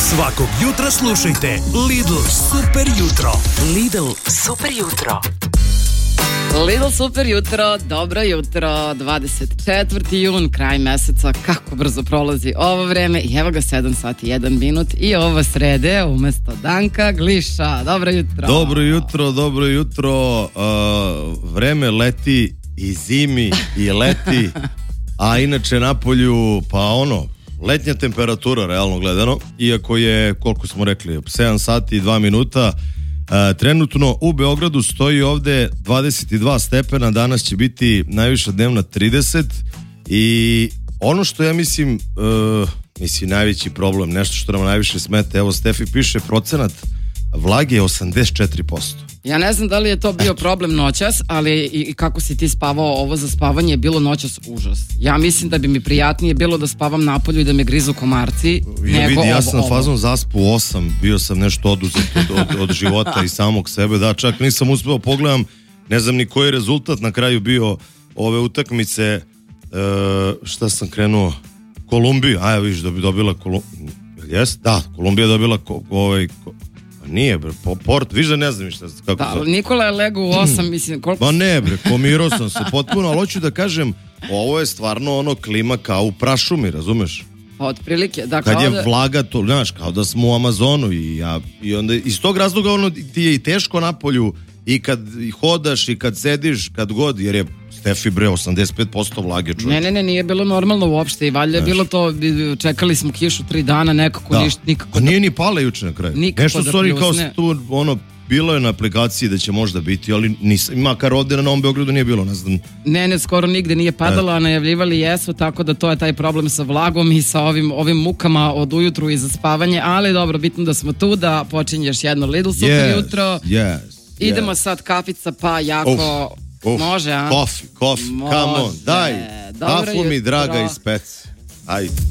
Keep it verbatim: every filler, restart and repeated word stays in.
Svakog jutra slušajte Lidl super jutro. Lidl super jutro. Lidl super jutro, dobro jutro, dvadeset četvrti jun, kraj meseca, kako brzo prolazi ovo vreme i evo ga sedam sati jedan minut i ovo srede umesto Danka Gliša. Dobro jutro. Dobro jutro, dobro jutro, uh, vreme leti i zimi i leti, a inače napolju pa ono, letnja temperatura realno gledano, iako je, koliko smo rekli, sedam sati i dva minuta. Uh, trenutno u Beogradu stoji ovde dvadeset dva stepena, danas će biti najviša dnevna trideset i ono što ja mislim, uh, mislim najveći problem, nešto što nam najviše smeta, evo Stefi piše procenat vlage je osamdeset četiri posto. Ja ne znam da li je to bio problem noćas, ali i, i kako si ti spavao, ovo za spavanje je bilo noćas užas. Ja mislim da bi mi prijatnije bilo da spavam napolju i da me grizu komarci, ja nego vidi, ja ovo, sam ovo. fazom zaspu osam, bio sam nešto oduzet od, od, od života i samog sebe, da čak nisam uspeo pogledam, ne znam ni koji je rezultat na kraju bio ove utakmice, e, šta sam krenuo, Kolumbiju, a ja vidiš da bi dobila Kolumbiju, jes? Da, Kolumbija je dobila ko, ovaj, ko, nije bre, po Port, viš da ne znam šta kako Da, zove. Nikola je lego u osam, mislim, koliko... Ma ne bre, pomirao sam se potpuno, ali hoću da kažem, ovo je stvarno ono klima kao u prašumi, razumeš? Otprilike, da, Kad kao je da... vlaga to, znaš, kao da smo u Amazonu i, ja, i onda iz tog razloga ono ti je i teško napolju i kad i hodaš i kad sediš, kad god, jer je Stefi bre osamdeset pet posto vlage, čovječ. Ne, ne, ne, nije bilo normalno uopšte i valjda je bilo to, čekali smo kišu tri dana, nekako Da. ništa, nikako Pa nije ni pala juče na kraju. Nikako Nešto da stvari kao pljusne. tu, ono, bilo je na aplikaciji da će možda biti, ali nisam, makar ovdje na Novom Beogradu nije bilo, ne znam. Ne, ne, skoro nigde nije padalo, a najavljivali jesu, tako da to je taj problem sa vlagom i sa ovim, ovim mukama od ujutru i za spavanje, ali dobro, bitno da smo tu, da počinje još jedno Lidl super Yes, jutro. yes, Idemo yes. sad kafica, pa jako... Uf, može, a? Kofi, kofi, come on, Može. daj, Dobro kafu mi jutro. draga iz pece. Ajde.